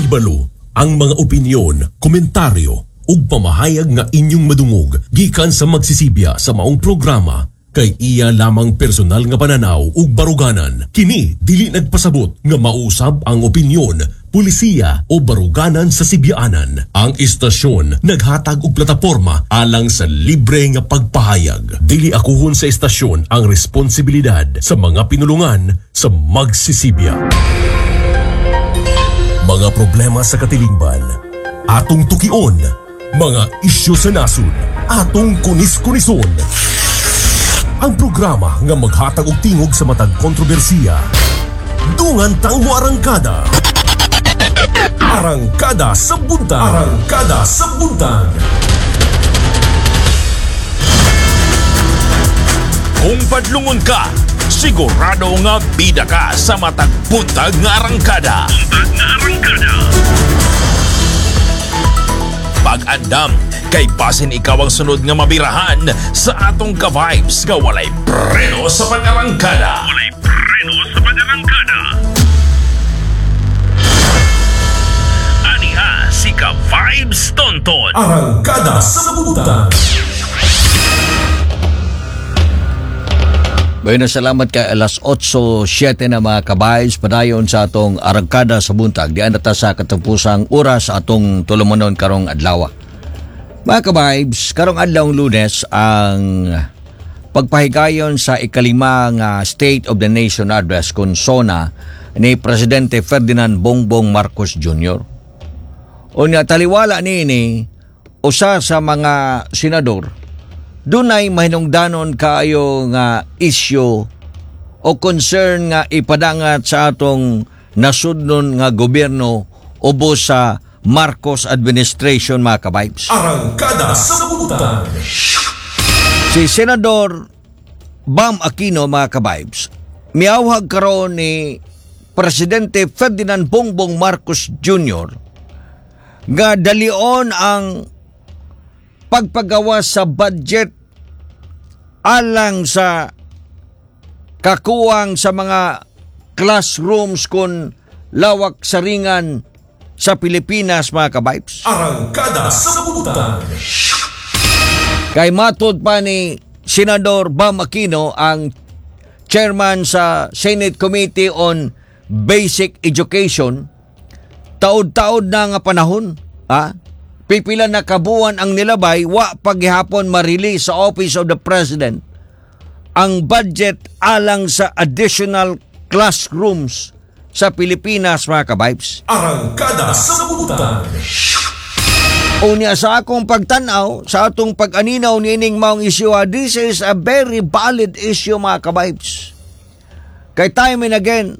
Mahibalo ang mga opinyon, komentaryo ug pamahayag nga inyong madungog gikan sa magsisibya sa maong programa kay iya lamang personal nga pananaw ug baruganan. Kini dili nagpasabot nga mausab ang opinyon, pulisiya o baruganan sa sibyaanan. Ang istasyon naghatag og plataporma alang sa libre nga pagpahayag. Dili akuhon sa istasyon ang responsibilidad sa mga pinulungan sa magsisibya. Mga problema sa katilingban, atong tukion. Mga isyu sa nasod, atong kunis-kunison. Ang programa nga maghatag og tingog sa matag kontrobersiya. Dungan tang mo arangkada. Arangkada sa buntag. Arangkada sa buntag. Kung padlungon ka, sigurado nga bida ka sa matag buntag nga arangkada. Buntag nga arangkada. Pag-andam, kay basin ikaw ang sunod nga mabirahan sa atong ka-vibes nga walay preno sa pag-arangkada. Walay preno sa pag-arangkada. Aniha si ka-vibes Tonton. Arangkada sa buntag. Bueno, salamat kay alas 8:07 na mga kabayos padayon sa atong arangkada sa buntag. Diyan nata sa katapusang oras sa atong tulumanon karong adlaw. Mga kabayos, karong adlawng Lunes ang pagpahigayon sa ikalimang State of the Nation Address kun SONA ni Presidente Ferdinand Bongbong Marcos Jr. Unya taliwala niini usa sa mga senador dunay mahinungdanon kaayo nga isyu o concern nga ipadangat sa atong nasudnon nga gobyerno ubos sa Marcos administration mga kabibes. Arangkada sa buntag. Si Senador Bam Aquino mga kabibes, miawhag karon ni Presidente Ferdinand Bongbong Marcos Jr. nga dalion ang pagpagawa sa budget alang sa kakuwang sa mga classrooms kun lawak saringan sa Pilipinas mga kabibes. Arangkada sa buntag. Kay matod pa ni Senador Bam Aquino, ang chairman sa Senate Committee on Basic Education, taod-taod na nga panahon, pipila na kabuan ang nilabay, wa paghihapon ma-release sa Office of the President ang budget alang sa additional classrooms sa Pilipinas mga kabibes. Arangkada sa buntag. Unya sa akong pagtanaw, sa atong pag-aninaw nining maong issue, this is a very valid issue mga kabibes. Kay time and again,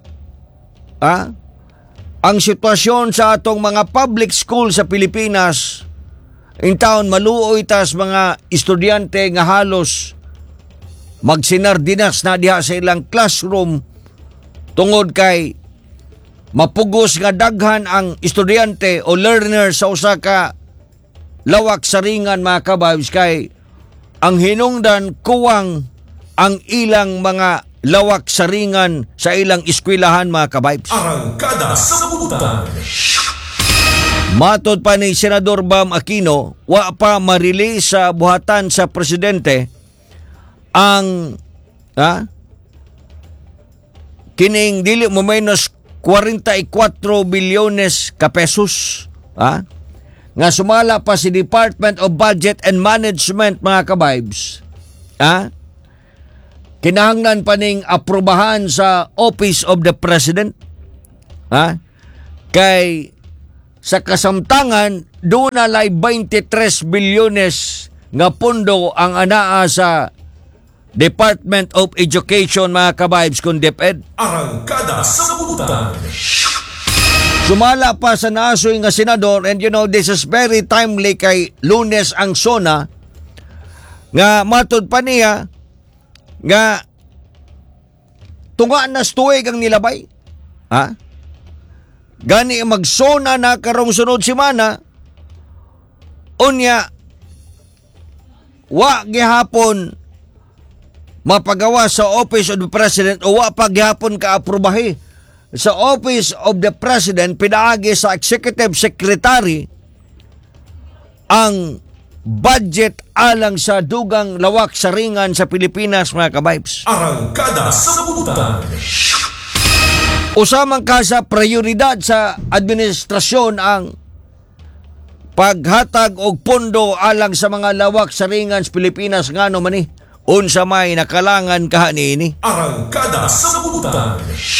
ang sitwasyon sa atong mga public school sa Pilipinas, in taon maluoy tas mga estudyante nga halos magsinardinas na diha sa ilang classroom tungod kay mapugos nga daghan ang estudyante o learner sa usa ka lawak saringan mga kabibes, kay ang hinungdan kuwang ang ilang mga lawak saringan sa ilang eskwelahan mga kabibes. Arangkada sa buntag. Matod pa ni Senador Bam Aquino, wa pa ma-release sa buhatan sa presidente ang kining dili mo menos 44 bilyones ka pesos nga sumala pa si Department of Budget and Management mga kabibes. Kinahanglan pa ning aprobahan sa Office of the President. Kay sa kasamtangan doon na lay 23 bilyones nga pondo ang anaa sa Department of Education mga kabibes kun DepEd. Arangkada sa buntag. Sumala pa sa naasoy nga senador, and you know this is very timely kay Lunes ang SONA, nga matod pa niya nga tunga na tuig ang nilabay. Gani mag-SONA na karong sunod semana, unya wa gihapon mapagawa sa Office of the President o wa pa gihapon ka-aprobahi sa Office of the President, pinaagi sa Executive Secretary ang budget alang sa dugang lawak saringan sa Pilipinas, mga kabibes. Arangkada sa Bunta. Usamang ka sa prioridad sa administrasyon ang paghatag og pondo alang sa mga lawak saringan sa Pilipinas ngano man ni unsa may nakalangan kaha niini. Arangkada sa Bunta.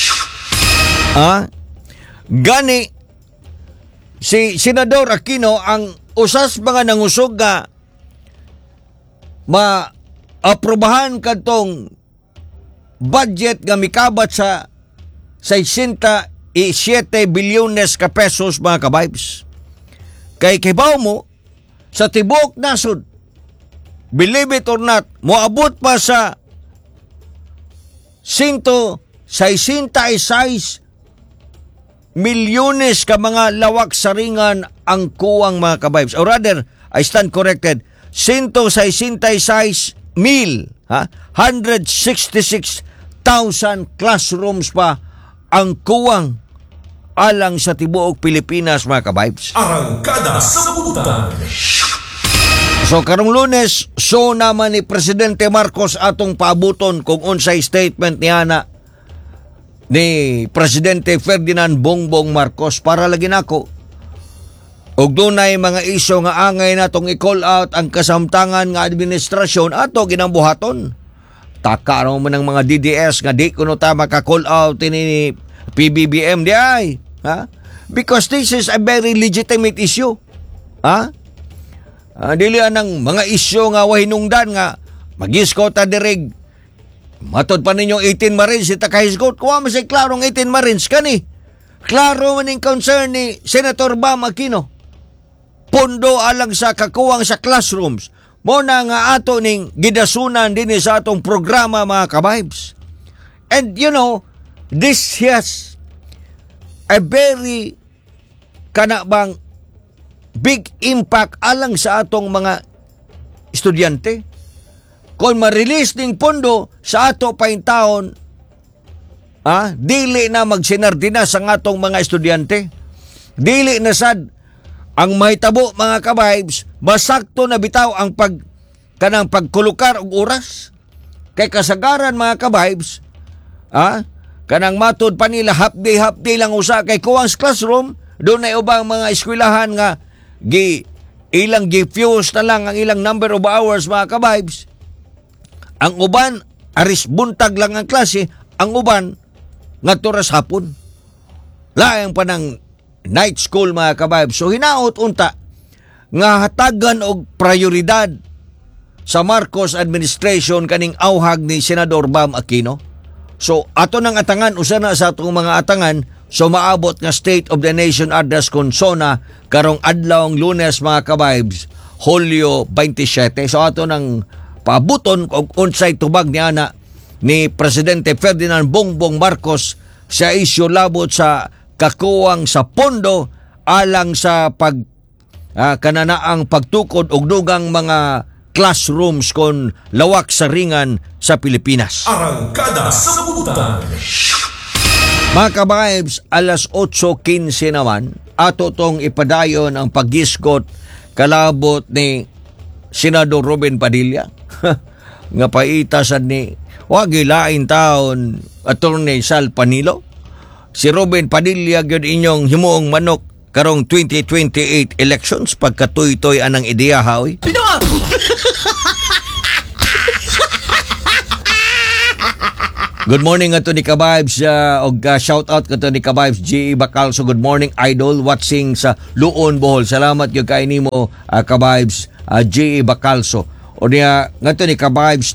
Gani si Senador Aquino ang usas mga nangusog nga ma-aprobahan kadtong budget nga mikabat sa 67 bilyones ka pesos, mga kabibes. Kay kibaw mo sa tibuok nasod, believe it or not, moabot pa sa 166 milyones ka mga lawak saringan ang kuwang, mga kabibes. Or rather, I stand corrected, 166,000 classrooms pa ang kuwang alang sa tibuok Pilipinas, mga kabibes. Arangkada sa Bunta. So karong Lunes, so naman ni Presidente Marcos atong paabuton kung unsay statement niya na ni Presidente Ferdinand Bongbong Marcos para lagi nako og dunay mga isyu nga angay natong i-call out ang kasamtangan nga administrasyon ato ginambuhaton. Taka raw man ng mga DDS nga di kuno ta maka-call out ni PBBM di ay, ha? Because this is a very legitimate issue. Ha? Dili anang mga isyu nga wahinungdan nga magisko ta direg. Matod pa ninyo 18 Marines ita kahisgot. Kuha mo say klarong 18 Marines kani. Klaro man yung concern ni Senator Bam Aquino. Pondo alang sa kakuwang sa classrooms. Mo na nga ato ning gidasunan din sa atong programa, mga kabibes. And you know, this has a very kanabang big impact alang sa atong mga estudyante. Kung ma-release ning pondo sa ato pa yung taon, dili na magsinardina sa atong mga estudyante. Dili na sad ang mahitabo, mga kabibes, masakto na bitaw ang kanang pagkulukar og oras. Kay kasagaran, mga kabibes, kanang matod pa nila half day lang usa kay kuwang classroom, doon na ubang mga eskwelahan nga ilang gi-fuse na lang ang ilang number of hours, mga kabibes. Ang uban, aris buntag lang ang klase, ang uban, nga turas hapon. Laang pa ng night school, mga kabibes. So, hinaot unta, nga hatagan og prioridad sa Marcos administration kaning awhag ni Senador Bam Aquino. So, ato nang atangan, usa na sa atong mga atangan, so maabot nga State of the Nation address konsona karong adlawng Lunes, mga kabibes, Hulyo 27. So, ato nang paabuton og unsay tubag niya na ni Presidente Ferdinand Bongbong Marcos sa isyu labot sa kakuwang sa pondo alang sa kananaang pagtukod og dugang mga classrooms kon lawak saringan sa Pilipinas. Arangkada sa Bunta. Mga kabibes, alas 8:15 naman ato tong ipadayon ang paggisgot kalabot ni Senador Robin Padilla. Nga paitasan ni wagilain taon Attorney Sal Panilo. Si Robin Padilla gyud inyong himuong manok karong 2028 elections pagkatuy-toy anang ideya haoy. Good morning ato ni Kabibes og shout out kato ni Kabibes G. Bacalso. Good morning, idol, watching sa Luon, Bohol. Salamat gyud kay nimo Kabibes G. Bacalso. O niya ngato ni Kabibes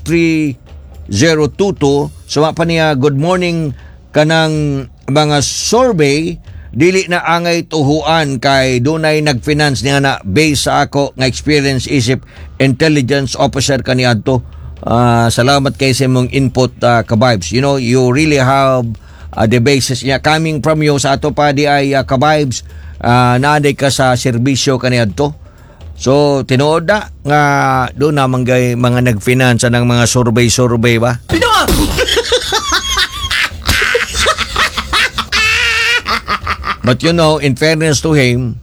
3022. Suma pa niya, good morning kanang mga survey dili na angay tuhuan kay dunay nagfinance niya na based sa ako nga experience isip intelligence officer kaniadto. Salamat kay sa mong input, Kabibes. You know, you really have the basis niya coming from you sa ato pa di ay Kabibes. Naaday ka sa serbisyo kaniadto. So, tinuod na nga doon na mga nag-finance ng mga survey ba? But in fairness to him,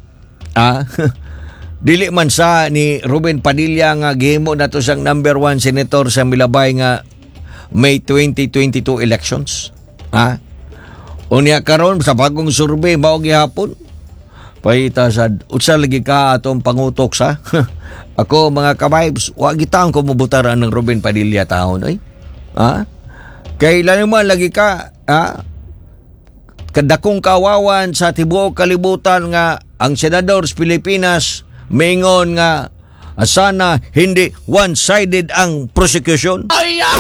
dili man sa ni Ruben Padilla nga gihimo na to siyang number 1 senator sa milabay nga May 2022 elections. Unya karon sa bagong survey mao gihapon. Pahita sad unsa lagi ka atong pangutok sa. Ako mga ka-vibes, wa gitaon ko mobutaran ng Ruben Padilla taon oy. Kay man lagi ka, kadakong kawawan sa tibuok kalibutan nga ang senador sa Pilipinas mingon nga sana hindi one-sided ang prosecution.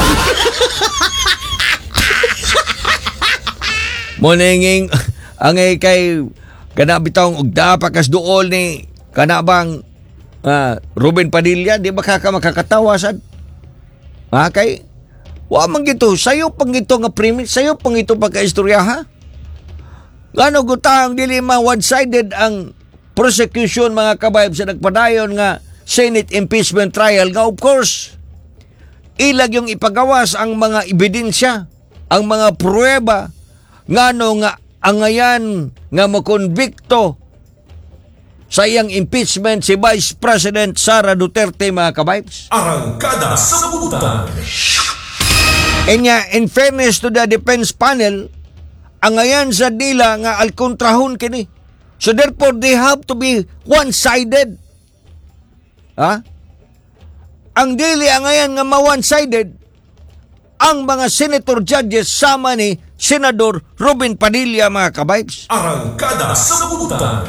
Monenging angay kay kanabitang ugda pakas duol ni kanabang Ruben Padilla, di ba makakatawa sad? Kay wa man gito sayo pang gito nga premise, sayo pang ito pagkaistorya ha. Ngano gutang dili man one-sided ang prosecution mga kabayb sa nagpadayon nga Senate impeachment trial nga of course ilag yung ipagawas ang mga ebidensya, ang mga pruweba ngano nga angayan nga makonbikto sa iyang impeachment si Vice President Sara Duterte mga kabaybs. Arangkada sa Butan. In fairness to the defense panel, angayan sa dila nga alkontrahon kini. So therefore, they have to be one-sided. Ang dili angayan nga ma-one-sided, ang mga senator judges sama ni Senador Ruben Padilla mga kabaybs. Arangkada sa Butan.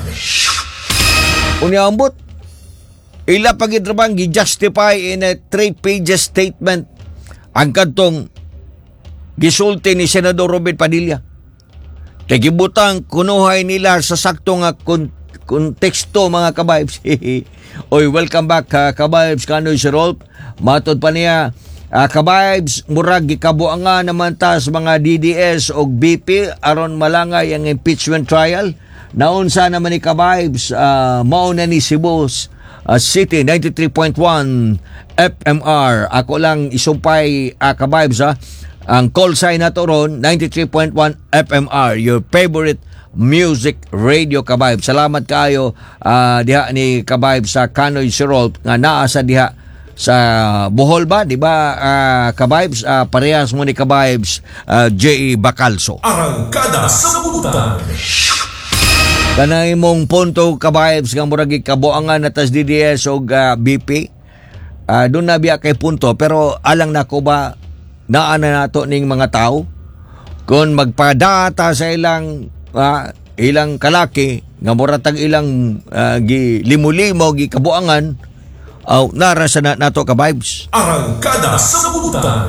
Unyambot, ila pagidrabang gi-justify in a 3 pages statement ang kantong gisulti ni Senador Ruben Padilla. Kagibutang kunuhay nila sa sakto nga konteksto mga kabibes. Oy, welcome back kabibes, kanoy si Rolf. Matod pa niya, kabibes, murag gikabuanga naman ta sa mga DDS o BP aron malangay ang impeachment trial. Naunsa naman ni kabibes, mauna ni Cebu City 93.1 FMR. Ako lang isumpay kabibes ang call sign na to ron 93.1 FMR, your favorite music radio kabibes. Salamat kayo diha ni kabibes sa Kanoy Sirol nga naa sa diha sa Bohol ba, di ba kabibes? Parehas mo ni kabibes J.E. Bacalso. Arangkada sa Butan. Kanang imong punto kabibes nga murag kabuangan natas DDS o BP. Doon na biya kay punto pero alang nako ba naana nato ning mga tao kung magpadata sa ilang kalaki nga muratag ilang gilimo-limo gikabuangan nara sa nato ka vibes. Arangkada sa Butan.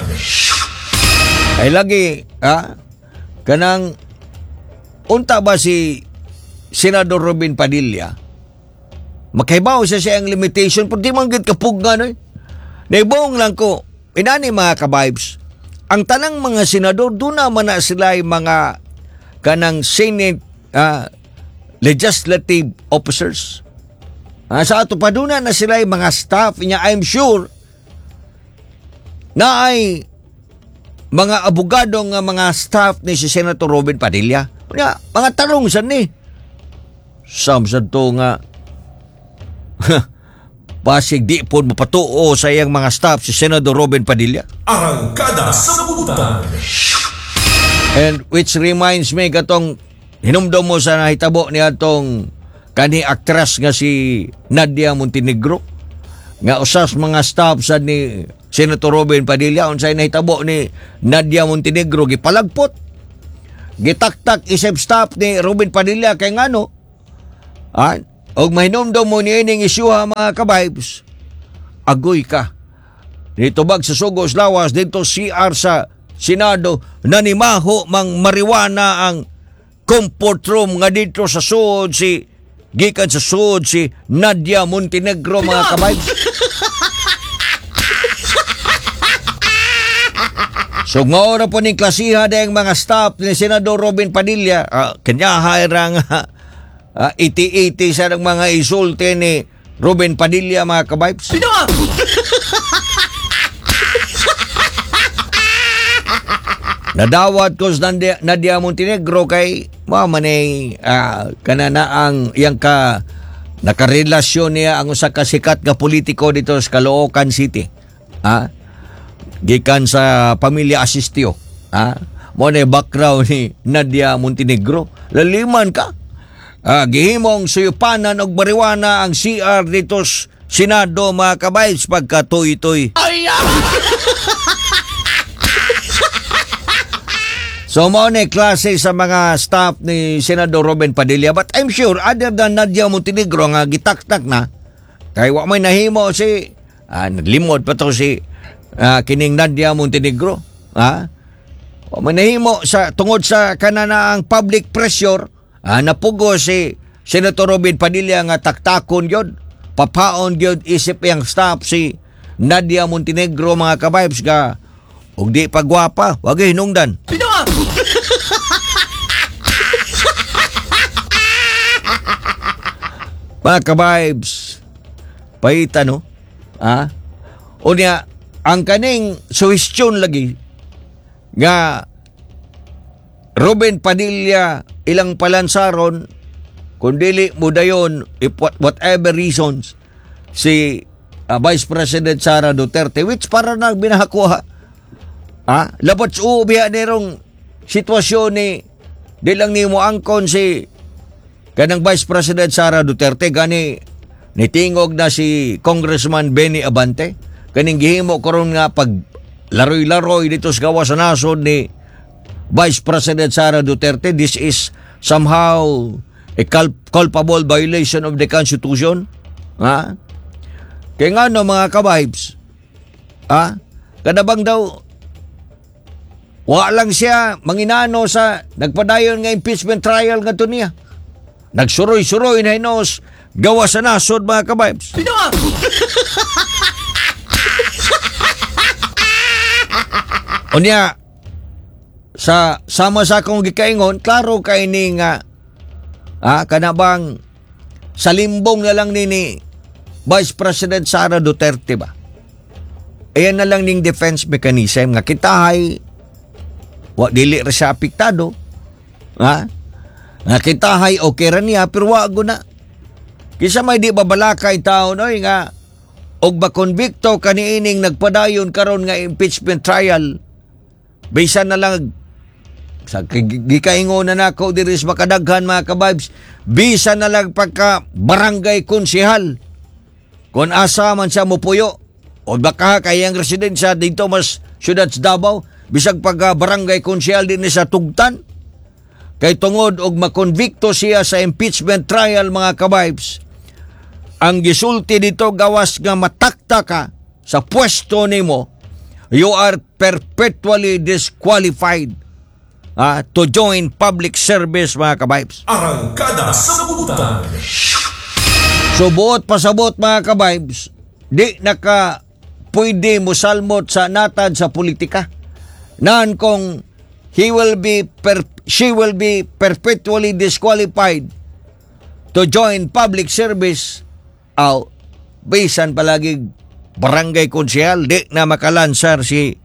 Ay lagi kanang unta ba si Senador Ruben Padilla makaibaw sa siyang limitation pero di man gid kapugna no. Naibong lang ko inani mga ka-vibes, ang tanang mga senador doon naman na sila yung mga kanang Senate legislative officers. Sa ato pa doon na sila yung mga staff niya. I'm sure na ay mga abogado nga mga staff ni si Senator Ruben Padilla. Mga tarong saan ni? Samsad to nga basig di po mapatuo sa iyang mga staff si Senador Ruben Padilla. Arangkada sa Butan. And which reminds me katong hinumdom mo sa nahitabo ni atong kani actress nga si Nadia Montenegro nga usas mga staff sa ni Senator Ruben Padilla unsay nahitabo ni Nadia Montenegro gipalagpot gitaktak isip staff ni Ruben Padilla kay ngano og mahinumdom mo ni ining isyuha mga ka-vibes, agoy ka. Dito bag sa Sugos Lawas, dito CR sa Senado, nanimaho mang mariwana ang comfort room nga dito sa suod gikan sa suod si Nadia Montenegro mga ka-vibes. So ngayon po ni klasiha dahil mga staff ni Senador Ruben Padilla, kanya hairang iti-iti sa ng mga isulti ni Ruben Padilla mga kabibes. nadawat ko sa Nadia Montenegro kay mamanay kananaang yang nakarelasyon niya ang usa ka sikat nga politiko dito sa Caloocan City. Gikan sa pamilya Asistio. Mo na background ni Nadia Montenegro. Laliman ka. Gihimong suyupanan og bariwana ang CR dito sa Senado mga kabaybs pagka tuy-tuy. So mo na klase sa mga staff ni Senador Robin Padilla, but I'm sure other than Nadia Montenegro nga gitaktak na kay wa may nahimo si naglimod pa to si kining Nadia Montenegro. Wa may nahimo sa tungod sa kananaang public pressure. Napugo si Senator Robin Padilla nga taktakon yun. Papaon yun isip yung staff si Nadia Montenegro mga kabaybs ka. Ug di pagwapa, wag hinungdan. Mga kabaybs, paita no? Unya, ang kaning suwestyon lagi nga Robin Padilla ilang palansaron kundili mo dayon whatever reasons si Vice President Sara Duterte, which para na binahakuha labot ubiya nirong sitwasyon ni di lang ni mo angkon si kanang Vice President Sara Duterte gani nitingog na si Congressman Benny Abante kaning gihimo karon nga pag laroy-laroy dito sa gawa sa nasod ni Vice President Sara Duterte. This is somehow a culpable violation of the Constitution. Kaya nga no mga kabaybs, kadabang daw wa lang siya manginano sa nagpadayon nga impeachment trial nga to niya. Nagsuroy-suroy na hinos gawa sa nasod mga kabaybs. Unya, sa sama sa akong gikaingon, klaro kay ni nga kanabang sa limbong na lang ni Vice President Sara Duterte ba? Ayan na lang ning defense mechanism nga kitahay wa dili ra siya apektado. Nga kitahay okay ra niya pero wag na. Kisa may di babalakay taon oy nga og makonbikto kaniining nagpadayon karon nga impeachment trial. Bisan na lang sa gikaingon na nako diri sa makadaghan mga kabaybs, bisan na lang pagka barangay konsehal kung asa man siya mupuyo o baka kayang residensya dito mas syudad sa Davao, bisag pagka barangay konsehal din sa Tugtan kay tungod og makonbikto siya sa impeachment trial mga kabaybs, ang gisulti dito gawas nga matakta ka sa pwesto nimo, you are perpetually disqualified to join public service mga kabaybs. Arangkada sa Butan. So buot pasabot mga kabaybs, di naka pwede mo salmot sa natad sa politika. Naan kung she will be perpetually disqualified to join public service bisan palagi barangay konsehal, di na makalansar si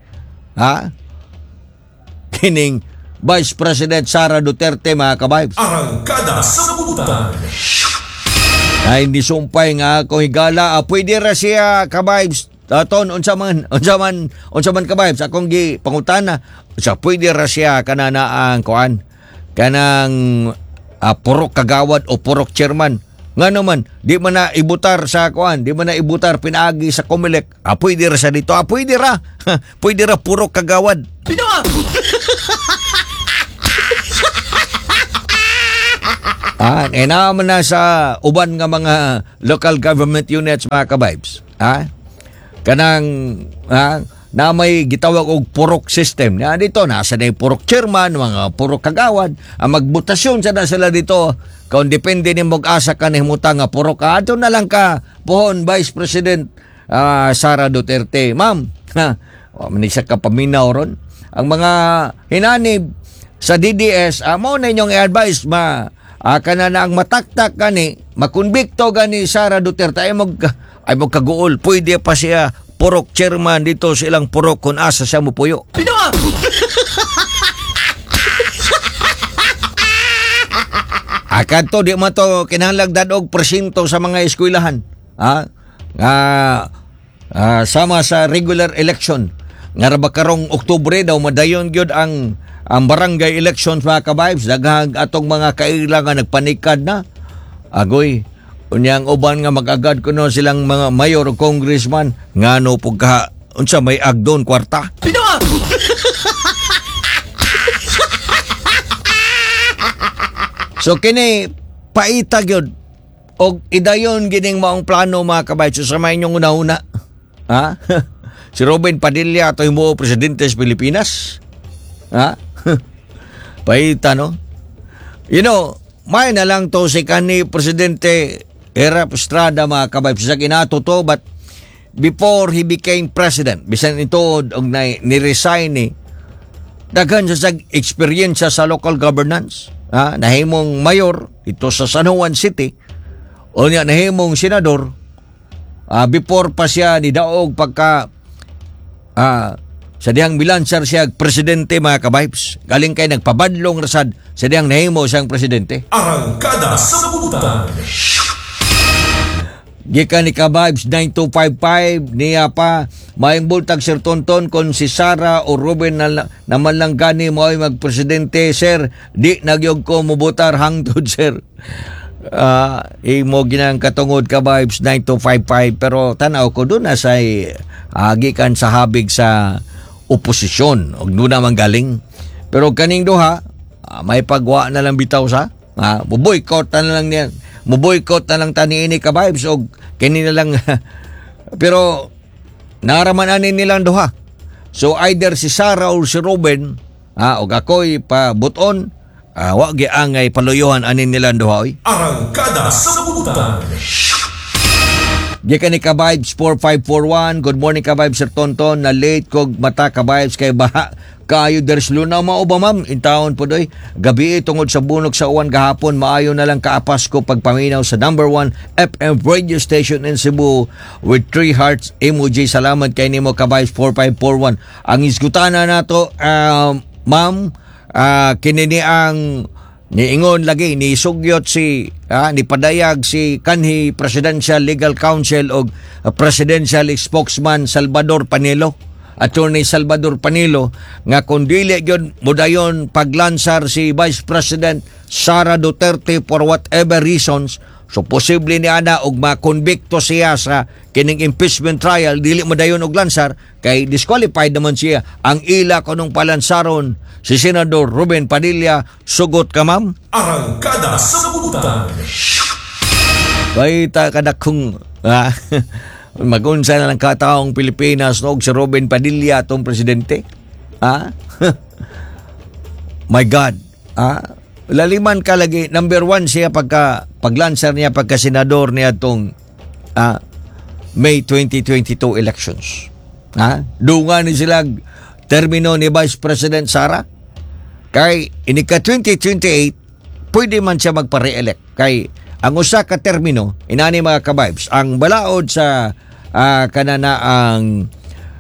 kining Vice President Sara Duterte mga kabaybs. Arangkada sa Butan. Ay hindi sumpay nga ako higala, pwede ra siya kabaybs. Taton unsa man kabaybs akong gi pangutana. Unsa pwede ra siya kananaang kuan kanang purok kagawad o purok chairman. Nga naman, di man na ibutar sa kuan, di man na ibutar pinaagi sa Comelec. Pwede ra siya dito. Pwede ra. Pwede ra purok kagawad. Naman na sa uban nga mga local government units mga kabaybs. Kanang na may gitawag og purok system. Dito nasa na yung purok chairman, mga purok kagawad. Ang magbutasyon sa na sila dito. Kung depende ni mag-asa ka ni himuta nga purok ka, ato na lang ka pohon Vice President Sara Duterte. Ma'am, manisa ka paminaw ron. Ang mga hinanib sa DDS, mo na inyong i-advise kana na ang mataktak gani, makonbikto gani Sara Duterte ay mo kaguol. Pwede pa siya purok chairman dito sa ilang purok kung asa siya mupuyo. Kadto di man to kinahanglan og presinto sa mga eskwelahan. Sama sa regular election. Nga ra ba karong Oktubre daw madayon gyud ang barangay elections mga ka-vibes. Daghang atong mga kailangan nagpanikad na. Agoy, unyang uban nga mag-agad kuno silang mga mayor o congressman ngano pagka unsa may agdon kwarta. So kini paita gyud og idayon gining maong plano mga kabay sa may inyong una-una. Si Robin Padilla ato mo presidente sa Pilipinas. Paita no. You know, may na lang to si kani presidente Erap Estrada mga kabay sa kinato to, but before he became president, bisan ito og ni-resign ni daghan sa experience sa local governance. Nahimong mayor ito sa San Juan City o niya nahimong senador before pa siya nidaog pagka sa diyang bilansar siya presidente mga ka-vibes. Galing kay nagpabadlong rasad sa diyang nahimo siyang presidente. Arangkada sa Butan. Gikan ni ka-vibes 9255 niya pa maayong bultag Sir Tonton kung si Sara o Ruben naman lang gani mo ay magpresidente sir, di nagyog ko mubutar hangtod sir. Imo ginang katungod ka-vibes 9255 pero tanaw ko doon asay gikan sa habig sa oposisyon og doon naman galing. Pero kaning duha may pagwa na lang bitaw sa boycott na lang niya. Muboycott na lang tani ini ka-vibes o kini na lang pero naramanan nilang duha. So either si Sara or si Ruben o ako'y pabuton wa giangay paluyuhan anin nilang duha oy. Arangkada sa Butan. Gikan ni ka-vibes 4541. Good morning ka-vibes Sir Tonton. Na late kog mata ka-vibes kay baha kayo deres luna mao ba ma'am in town po doy. Gabi tungod sa bunok sa uwan gahapon maayo na lang kaapas ko pagpaminaw sa number 1 FM radio station in Cebu with 3 hearts emoji. Salamat kay nimo ka-vibes 4541. Ang isgutana nato ma'am kinini ang niingon lagi ni sugyot si ni padayag si kanhi Presidential Legal Counsel o Presidential Spokesman Salvador Panelo. Attorney Salvador Panelo nga kung dili gyud modayon paglansar si Vice President Sara Duterte for whatever reasons, so posible ni ana og makonbikto siya sa kining impeachment trial, dili modayon og lansar kay disqualified naman siya. Ang ila kunong palansaron si Senador Ruben Padilla. Sugot ka ma'am. Arangkada sa Butan. Baita kadakong magunsa na lang kataong Pilipinas no, si Robin Padilla atong presidente. My God. Laliman ka lagi. Number 1 siya paglansar niya pagka senador niya atong May 2022 elections. Dunga ni sila termino ni Vice President Sara. Kay inika 2028 pwede man siya magpa-re-elect. Kay ang usa ka termino inani mga ka-vibes ang balaod sa kanang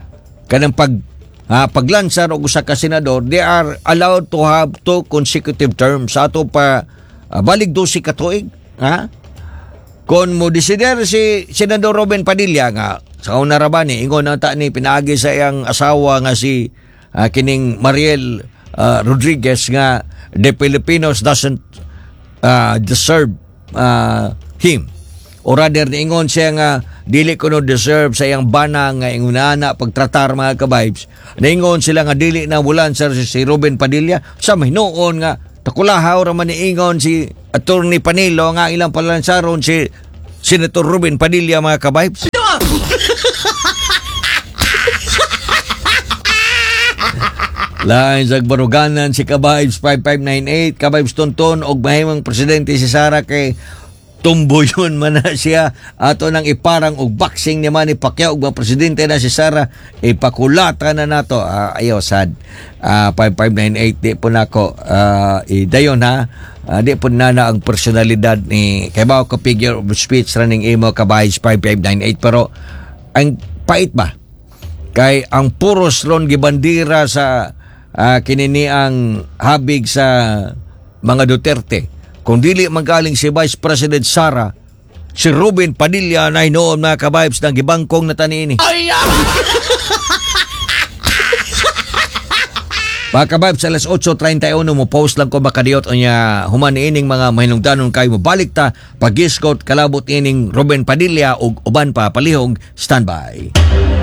paglansar og usa ka senador, they are allowed to have 2 consecutive terms. Sa ato pa balig 12 ka tuig. Kung mo desider si Senador Robin Padilla nga sa una ra ba ni ingon na ta ni pinaagi sa iyang asawa nga si kining Mariel Rodriguez nga the Filipinos doesn't deserve him, o rather niingon siya nga dili ko no deserve sa iyang bana nga ingunana pagtratar mga ka-vibes. Niingon sila nga dili na bulan si Ruben Padilla sa mahinoon nga takulahaw ra man niingon si Attorney Panelo nga ilang palansaron si Senator Ruben Padilla mga ka-vibes. Lain sa baruganan si ka-vibes 5598 ka-vibes Tonton og mahimong presidente si Sara kay tumboyon man na siya ato nang iparang og boxing ni Manny Pacquiao og presidente na si Sara ipakulata na nato. Ayaw sad 5598 di po nako dayon di po na ang personalidad ni kay bao ka figure of speech running imo ka-vibes 5598 pero ang pait ba kay ang puros ron gibandira sa kinini ang habig sa mga Duterte Kung dili magaling si Vice President Sara, si Ruben Padilla na noon mga ka-vibes ng gibangkong na taniini. Mga ka-vibes, alas 8:31 mo post lang ko makadiyot o niya human ining mga mahinungdanon kayo mo balik ta pag-iskot kalabot ining Ruben Padilla o uban pa palihog standby.